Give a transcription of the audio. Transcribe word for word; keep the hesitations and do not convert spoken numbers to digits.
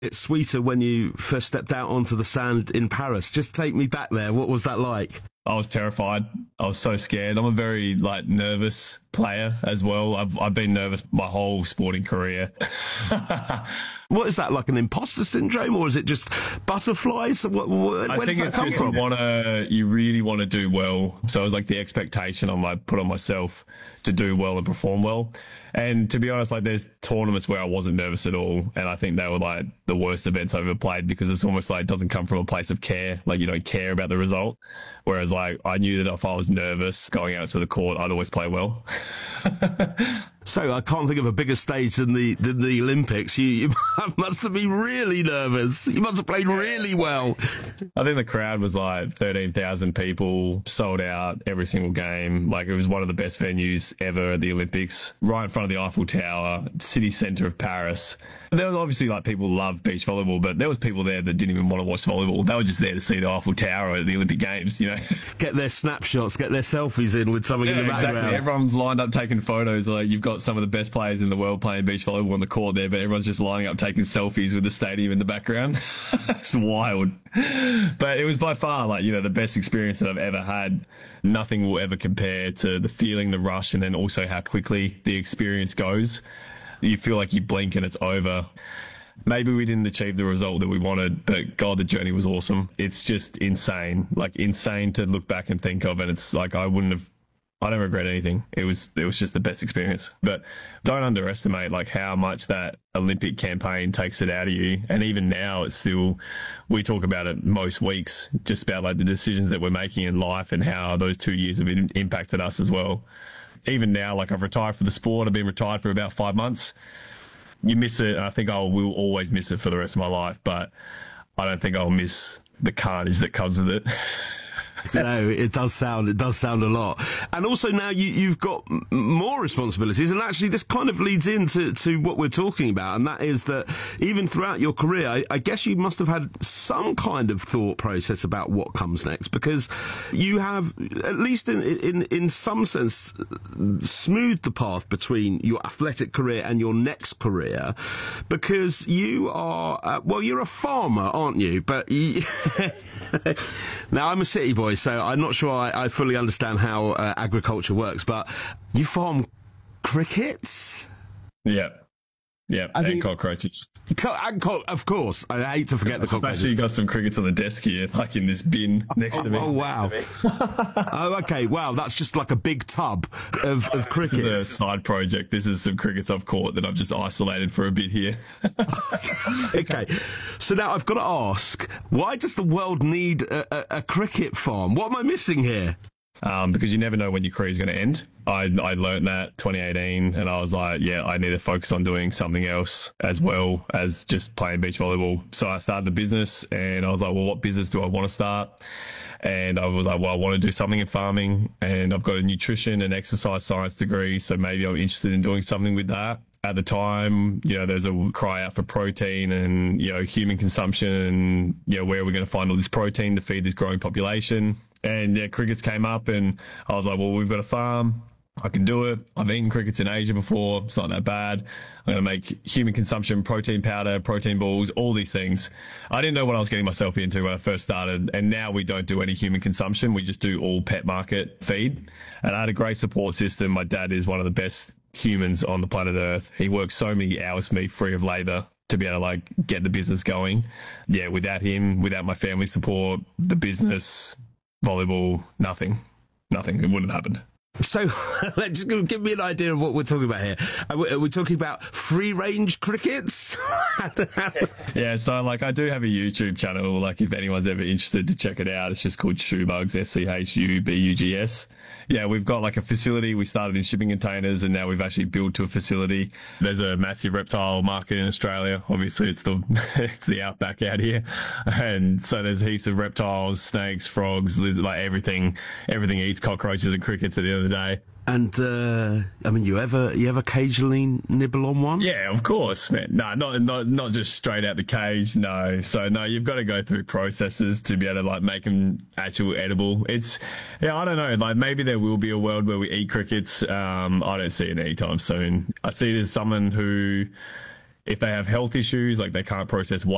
It's sweeter when you first stepped out onto the sand in Paris. Just take me back there. What was that like? I was terrified. I was so scared. I'm a very like nervous player as well. I've I've been nervous my whole sporting career. What is that, like an imposter syndrome, or is it just butterflies? What, what, where I think does that it's come just from? you wanna, you really want to do well. So it was like the expectation I'm like put on myself to do well and perform well. And to be honest, like there's tournaments where I wasn't nervous at all, and I think they were like the worst events I've ever played because it's almost like it doesn't come from a place of care. Like you don't care about the result. Whereas like I knew that if I was nervous going out to the court, I'd always play well. So I can't think of a bigger stage than the than the Olympics. You, you must have been really nervous. You must have played really well. I think the crowd was like thirteen thousand people, sold out every single game. Like it was one of the best venues ever at the Olympics, right in front of the Eiffel Tower, city centre of Paris. There was obviously like people who love beach volleyball, but there was people there that didn't even want to watch volleyball. They were just there to see the Eiffel Tower at the Olympic Games, you know. Get their snapshots, get their selfies in with something Yeah, in the background. exactly. Everyone's lined up taking photos. Like you've got some of the best players in the world playing beach volleyball on the court there, but everyone's just lining up taking selfies with the stadium in the background. It's wild. But it was by far like, you know, the best experience that I've ever had. Nothing will ever compare to the feeling, the rush, and then also how quickly the experience goes. You feel like you blink and it's over. Maybe we didn't achieve the result that we wanted, but God, the journey was awesome. It's just insane, like insane to look back and think of. And it's like, I wouldn't have, I don't regret anything. It was, it was just the best experience. But don't underestimate like how much that Olympic campaign takes it out of you. And even now it's still, we talk about it most weeks, just about like the decisions that we're making in life and how those two years have been, impacted us as well. Even now, like I've retired from the sport. I've been retired for about five months. You miss it, and I think I will always miss it for the rest of my life, but I don't think I'll miss the carnage that comes with it. No, it does sound, it does sound a lot. And also now you, you've got m- more responsibilities, and actually this kind of leads into to what we're talking about, and that is that even throughout your career, I, I guess you must have had some kind of thought process about what comes next, because you have, at least in, in, in some sense, smoothed the path between your athletic career and your next career, because you are, uh, well, you're a farmer, aren't you? But you now I'm a city boy, so I'm not sure I, I fully understand how uh, agriculture works, but you farm crickets? Yeah. Yeah, I and think- cockroaches. Co- and co- of course, I hate to forget the I've cockroaches. actually got some crickets on the desk here, like in this bin next Oh, to me. oh wow! Oh, okay. Wow, that's just like a big tub of, of This is a crickets. side project. This is some crickets I've caught that I've just isolated for a bit here. Okay, so now I've got to ask: why does the world need a, a, a cricket farm? What am I missing here? Um, because you never know when your career is going to end. I, I learned that twenty eighteen, and I was like, yeah, I need to focus on doing something else as well as just playing beach volleyball. So I started the business, and I was like, well, what business do I want to start? And I was like, well, I want to do something in farming, and I've got a nutrition and exercise science degree, so maybe I'm interested in doing something with that. At the time, you know, there's a cry out for protein and, you know, human consumption and, you know, where are we going to find all this protein to feed this growing population? And yeah, crickets came up, and I was like, well, we've got a farm. I can do it. I've eaten crickets in Asia before. It's not that bad. I'm going to make human consumption, protein powder, protein balls, all these things. I didn't know what I was getting myself into when I first started. And now we don't do any human consumption. We just do all pet market feed. And I had a great support system. My dad is one of the best humans on the planet Earth. He works so many hours for me free of labor to be able to like get the business going. Yeah, without him, without my family support, the business, volleyball, nothing, nothing. It wouldn't have happened. So, just give me an idea of what we're talking about here. Are we, are we talking about free-range crickets? Yeah, so like I do have a YouTube channel. Like if anyone's ever interested to check it out, it's just called Shoebugs, S C H U B U G S. Yeah, we've got like a facility. We started in shipping containers, and now we've actually built to a facility. There's a massive reptile market in Australia. Obviously, it's the it's the outback out here, and so there's heaps of reptiles, snakes, frogs, lizards, like everything. Everything eats cockroaches and crickets at the end of the day. And uh, I mean, you ever you ever occasionally nibble on one? Yeah, of course, man. No, not not not just straight out the cage. No, so no, you've got to go through processes to be able to like make them actual edible. It's yeah, I don't know. Like maybe there will be a world where we eat crickets. Um, I don't see it anytime soon. I see it as someone who, if they have health issues, like they can't process white